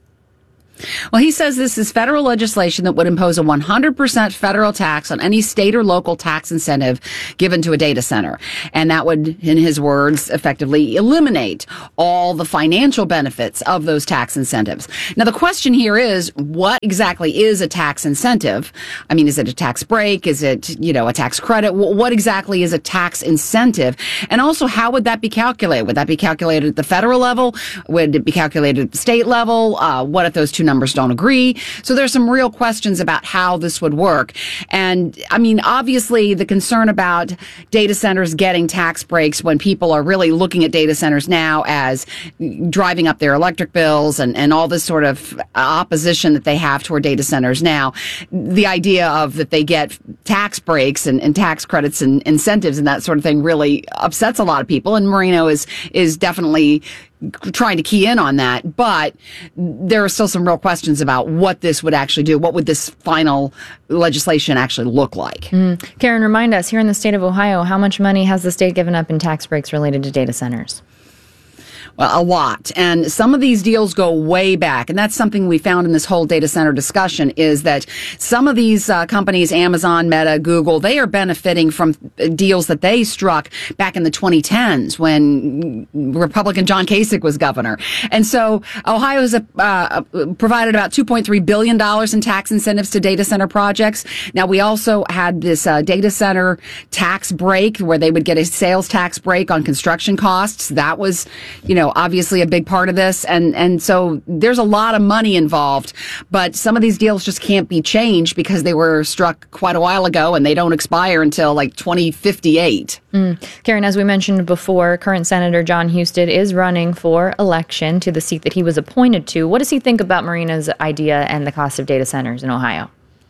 Well, he says this is federal legislation that would impose a 100% federal tax on any state or local tax incentive given to a data center. And that would, in his words, effectively eliminate all the financial benefits of those tax incentives. Now, the question here is, what exactly is a tax incentive? I mean, is it a tax break? Is it, a tax credit? What exactly is a tax incentive? And also, how would that be calculated? Would that be calculated at the federal level? Would it be calculated at the state level? What if those two numbers don't agree? So there's some real questions about how this would work. And I mean, obviously the concern about data centers getting tax breaks when people are really looking at data centers now as driving up their electric bills and all this sort of opposition that they have toward data centers now, the idea of that they get tax breaks and tax credits and incentives and that sort of thing really upsets a lot of people. And Moreno is definitely trying to key in on that, but there are still some real questions about what this would actually do. What would this final legislation actually look like? Karen, remind us, here in the state of Ohio, how much money has the state given up in tax breaks related to data centers? Well, a lot. And some of these deals go way back. And that's something we found in this whole data center discussion is that some of these companies, Amazon, Meta, Google, they are benefiting from deals that they struck back in the 2010s when Republican John Kasich was governor. And so Ohio has provided about $2.3 billion in tax incentives to data center projects. Now, we also had this data center tax break where they would get a sales tax break on construction costs. That was, obviously a big part of this. And so there's a lot of money involved, but some of these deals just can't be changed because they were struck quite a while ago and they don't expire until like 2058. Karen, as we mentioned before, current Senator John Husted is running for election to the seat that he was appointed to. What does he think about Moreno's idea and the cost of data centers in Ohio?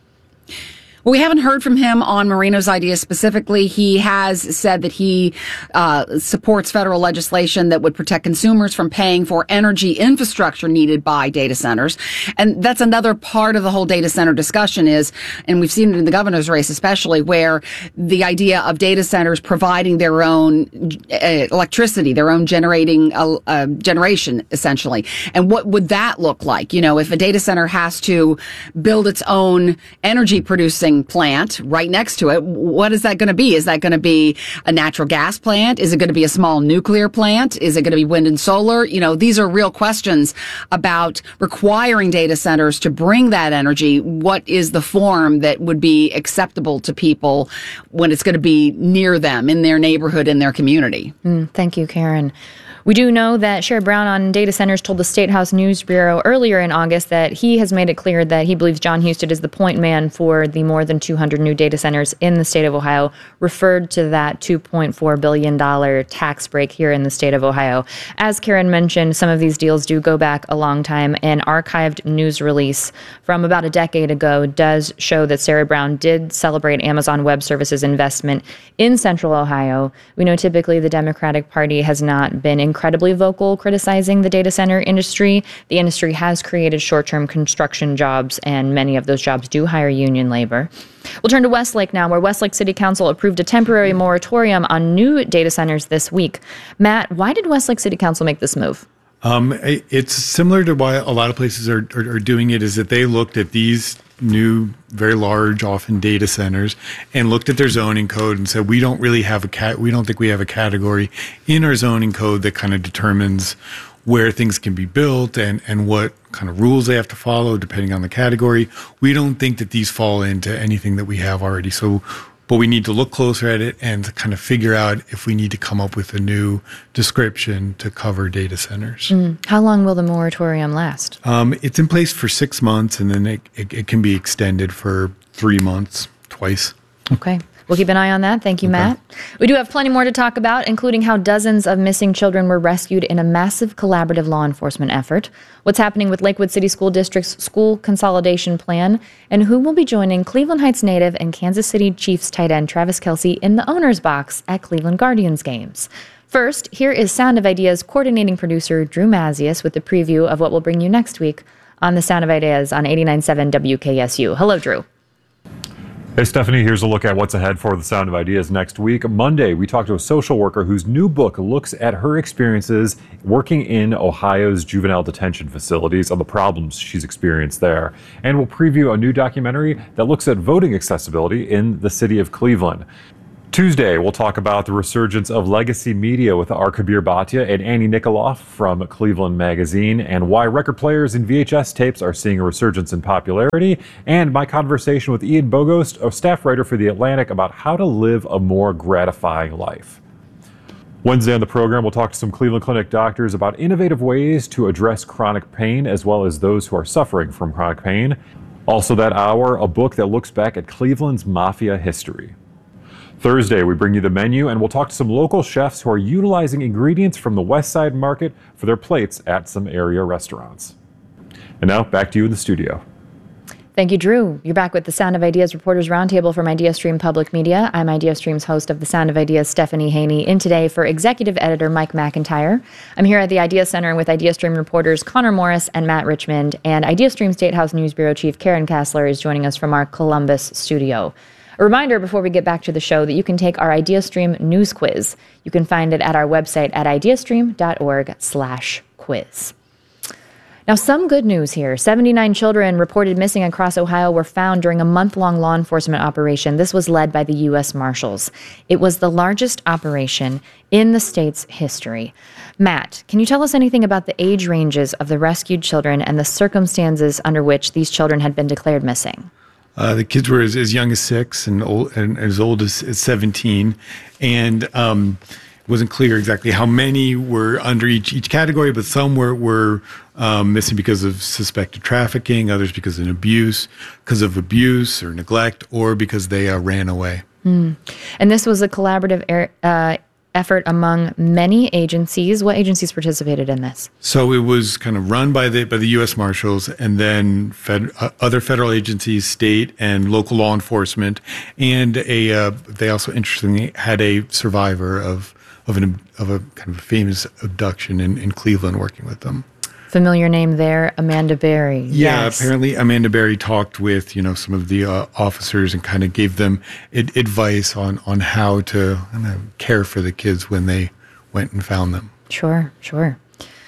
Well, we haven't heard from him on Moreno's idea specifically. He has said that he supports federal legislation that would protect consumers from paying for energy infrastructure needed by data centers. And that's another part of the whole data center discussion is, and we've seen it in the governor's race especially, where the idea of data centers providing their own electricity, their own generation, essentially. And what would that look like? If a data center has to build its own energy producing processing plant right next to it. What is that going to be? Is that going to be a natural gas plant? Is it going to be a small nuclear plant? Is it going to be wind and solar? These are real questions about requiring data centers to bring that energy. What is the form that would be acceptable to people when it's going to be near them, in their neighborhood, in their community? Thank you, Karen. We do know that Sherrod Brown on data centers told the State House News Bureau earlier in August that he has made it clear that he believes Jon Husted is the point man for the more than 200 new data centers in the state of Ohio, referred to that $2.4 billion tax break here in the state of Ohio. As Karen mentioned, some of these deals do go back a long time. An archived news release from about a decade ago does show that Sherrod Brown did celebrate Amazon Web Services investment in Central Ohio. We know typically the Democratic Party has not been incredibly vocal criticizing the data center industry. The industry has created short-term construction jobs, and many of those jobs do hire union labor. We'll turn to Westlake now, where Westlake City Council approved a temporary moratorium on new data centers this week. Matt, why did Westlake City Council make this move? It's similar to why a lot of places are doing it, is that they looked at these new, very large, often data centers, and looked at their zoning code and said, we don't think we have a category in our zoning code that kind of determines where things can be built and what kind of rules they have to follow depending on the category. We don't think that these fall into anything that we have already. But we need to look closer at it and kind of figure out if we need to come up with a new description to cover data centers. How long will the moratorium last? It's in place for 6 months, and then it can be extended for 3 months, twice. Okay. We'll keep an eye on that. Thank you, Matt. We do have plenty more to talk about, including how dozens of missing children were rescued in a massive collaborative law enforcement effort, what's happening with Lakewood City School District's school consolidation plan, and who will be joining Cleveland Heights native and Kansas City Chiefs tight end Travis Kelce in the owner's box at Cleveland Guardians games. First, here is Sound of Ideas coordinating producer Drew Mazius with the preview of what will bring you next week on the Sound of Ideas on 89.7 WKSU. Hello, Drew. Hey, Stephanie, here's a look at what's ahead for the Sound of Ideas next week. Monday, we talked to a social worker whose new book looks at her experiences working in Ohio's juvenile detention facilities and the problems she's experienced there. And we'll preview a new documentary that looks at voting accessibility in the city of Cleveland. Tuesday, we'll talk about the resurgence of legacy media with R. Kabir Bhatia and Annie Nikoloff from Cleveland Magazine, and why record players and VHS tapes are seeing a resurgence in popularity, and my conversation with Ian Bogost, a staff writer for The Atlantic, about how to live a more gratifying life. Wednesday on the program, we'll talk to some Cleveland Clinic doctors about innovative ways to address chronic pain, as well as those who are suffering from chronic pain. Also that hour, a book that looks back at Cleveland's mafia history. Thursday, we bring you the menu, and we'll talk to some local chefs who are utilizing ingredients from the West Side Market for their plates at some area restaurants. And now, back to you in the studio. Thank you, Drew. You're back with the Sound of Ideas Reporters Roundtable from IdeaStream Public Media. I'm IdeaStream's host of the Sound of Ideas, Stephanie Haney, in today for executive editor Mike McIntyre. I'm here at the Idea Center with IdeaStream reporters Connor Morris and Matt Richmond, and IdeaStream State House News Bureau Chief Karen Kassler is joining us from our Columbus studio. A reminder before we get back to the show that you can take our IdeaStream news quiz. You can find it at our website at ideastream.org/quiz. Now, some good news here. 79 children reported missing across Ohio were found during a month-long law enforcement operation. This was led by the U.S. Marshals. It was the largest operation in the state's history. Matt, can you tell us anything about the age ranges of the rescued children and the circumstances under which these children had been declared missing? The kids were as young as 6 and as old as 17. And it wasn't clear exactly how many were under each category, but some were missing because of suspected trafficking, others because of abuse or neglect, or because they ran away. And this was a collaborative effort among many agencies. What agencies participated in this? So it was kind of run by the U.S. Marshals, and then other federal agencies, state and local law enforcement, and they also interestingly had a survivor of a kind of famous abduction in Cleveland working with them. Familiar name there, Amanda Berry. Yeah, yes. Apparently Amanda Berry talked with some of the officers and kind of gave them advice on how to care for the kids when they went and found them. Sure.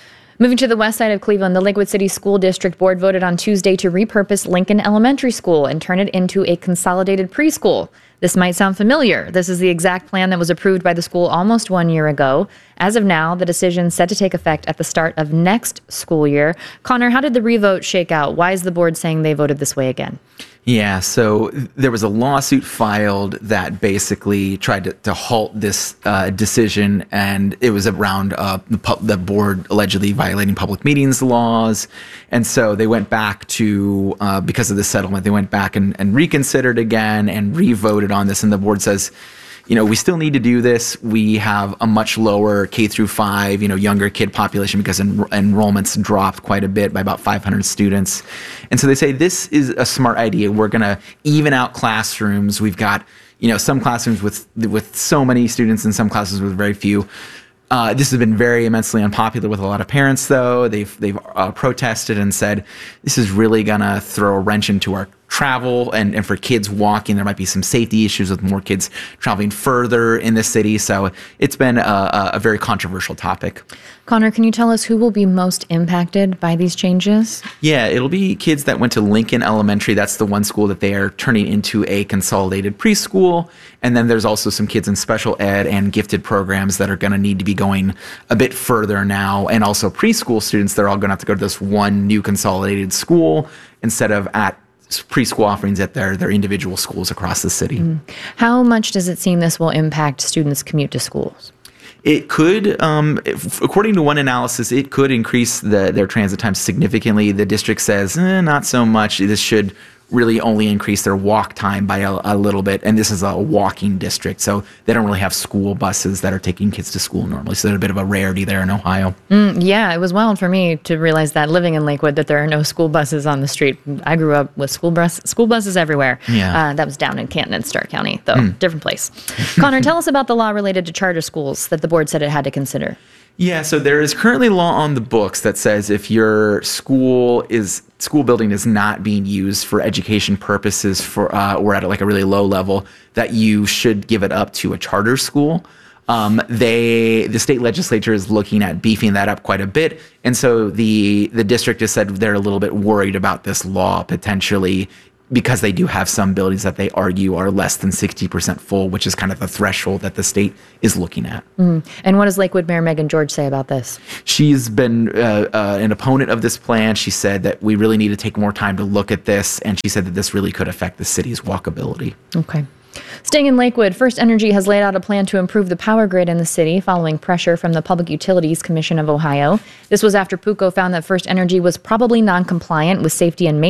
Moving to the west side of Cleveland, the Lakewood City School District Board voted on Tuesday to repurpose Lincoln Elementary School and turn it into a consolidated preschool. This might sound familiar. This is the exact plan that was approved by the school almost 1 year ago. As of now, the decision is set to take effect at the start of next school year. Connor, how did the revote shake out? Why is the board saying they voted this way again? Yeah, so there was a lawsuit filed that basically tried to halt this decision, and it was around the board allegedly violating public meetings laws. And so they went back to, because of the settlement, they went back and reconsidered again and re-voted on this. And the board says, we still need to do this. We have a much lower K through 5, younger kid population because enrollments dropped quite a bit by about 500 students. And so they say this is a smart idea. We're going to even out classrooms. We've got, some classrooms with so many students and some classes with very few. This has been very immensely unpopular with a lot of parents, though. They've protested and said this is really going to throw a wrench into our travel, and for kids walking, there might be some safety issues with more kids traveling further in the city. So it's been a very controversial topic. Connor, can you tell us who will be most impacted by these changes? Yeah, it'll be kids that went to Lincoln Elementary. That's the one school that they are turning into a consolidated preschool. And then there's also some kids in special ed and gifted programs that are going to need to be going a bit further now. And also preschool students, they're all going to have to go to this one new consolidated school instead of at preschool offerings at their individual schools across the city. How much does it seem this will impact students' commute to schools? It could, according to one analysis, it could increase their transit time significantly. The district says, not so much. This should really only increase their walk time by a little bit. And this is a walking district, so they don't really have school buses that are taking kids to school normally. So they're a bit of a rarity there in Ohio. Yeah, it was wild for me to realize that living in Lakewood that there are no school buses on the street. I grew up with school buses everywhere. Yeah. That was down in Canton and Stark County, though. Different place. Connor, tell us about the law related to charter schools that the board said it had to consider. Yeah, so there is currently law on the books that says if your school building is not being used for education purposes or at like a really low level, that you should give it up to a charter school. The state legislature is looking at beefing that up quite a bit, and so the district has said they're a little bit worried about this law potentially, because they do have some buildings that they argue are less than 60% full, which is kind of the threshold that the state is looking at. And what does Lakewood Mayor Megan George say about this? She's been an opponent of this plan. She said that we really need to take more time to look at this, and she said that this really could affect the city's walkability. Okay. Staying in Lakewood, First Energy has laid out a plan to improve the power grid in the city following pressure from the Public Utilities Commission of Ohio. This was after PUCO found that First Energy was probably non-compliant with safety and maintenance